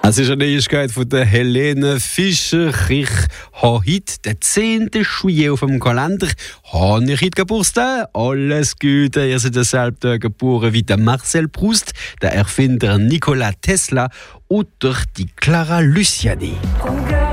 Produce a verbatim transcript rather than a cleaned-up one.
Es ist eine Neuigkeit von der Helene Fischer. Ich habe heute den zehnten Juillet auf dem Kalender. Habe ich heute Geburtstag? Alles Gute. Ihr seid derselben geboren wie der Marcel Proust, der Erfinder Nikola Tesla oder die Clara Luciani.